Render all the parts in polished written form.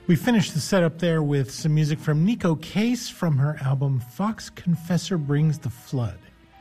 We finished the setup there with some music from Nico Case from her album Fox Confessor Brings the Flood.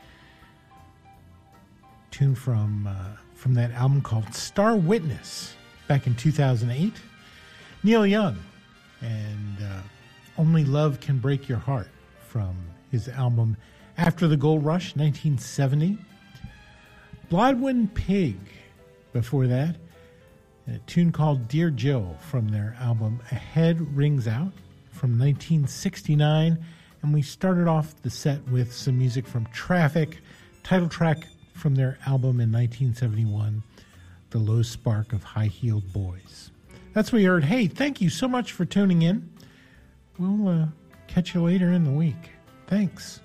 Tune from that album called Star Witness back in 2008. Neil Young and Only Love Can Break Your Heart from his album After the Gold Rush, 1970. Blodwyn Pig before that. A tune called Dear Joe from their album Ahead Rings Out from 1969. And we started off the set with some music from Traffic, title track from their album in 1971, The Low Spark of High-Heeled Boys. That's what we heard. Hey, thank you so much for tuning in. We'll catch you later in the week. Thanks.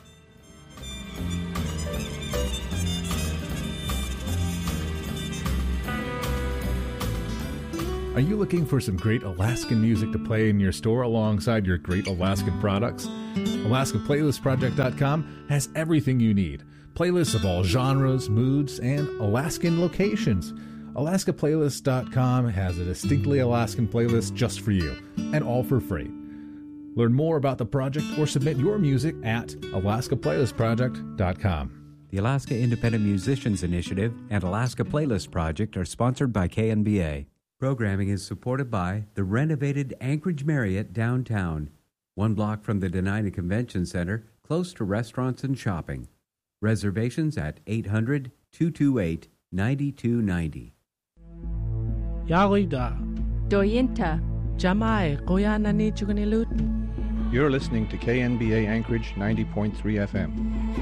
Are you looking for some great Alaskan music to play in your store alongside your great Alaskan products? AlaskaPlaylistProject.com has everything you need. Playlists of all genres, moods, and Alaskan locations. AlaskaPlaylist.com has a distinctly Alaskan playlist just for you, and all for free. Learn more about the project or submit your music at AlaskaPlaylistProject.com. The Alaska Independent Musicians Initiative and Alaska Playlist Project are sponsored by KNBA. Programming is supported by the renovated Anchorage Marriott downtown, 1 block from the Dena'ina Convention Center, close to restaurants and shopping. Reservations at 800-228-9290. Yarida. Doyinta. Jamai, Koyanani Chuganilut. You're listening to KNBA Anchorage 90.3 FM.